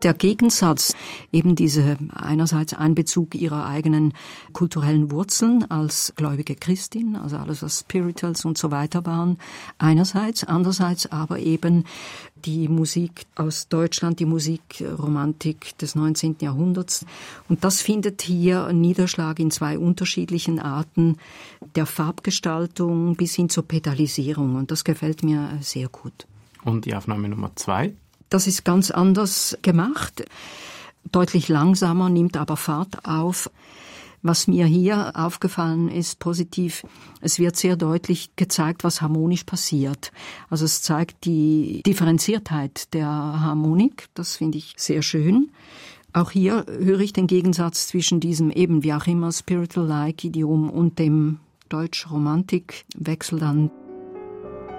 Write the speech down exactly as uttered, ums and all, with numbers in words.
der Gegensatz, eben diese einerseits Einbezug ihrer eigenen kulturellen Wurzeln als gläubige Christin, also alles was Spirituals und so weiter waren, einerseits, andererseits aber eben die Musik aus Deutschland, die Musikromantik des neunzehnten Jahrhunderts. Und das findet hier Niederschlag in zwei unterschiedlichen Arten der Farbgestaltung bis hin zur Pedalisierung. Und das gefällt mir sehr gut. Und die Aufnahme Nummer zwei? Das ist ganz anders gemacht, deutlich langsamer, nimmt aber Fahrt auf. Was mir hier aufgefallen ist, positiv, es wird sehr deutlich gezeigt, was harmonisch passiert. Also es zeigt die Differenziertheit der Harmonik, das finde ich sehr schön. Auch hier höre ich den Gegensatz zwischen diesem eben wie auch immer Spiritual-like Idiom und dem Deutsch-Romantik-Wechsel dann.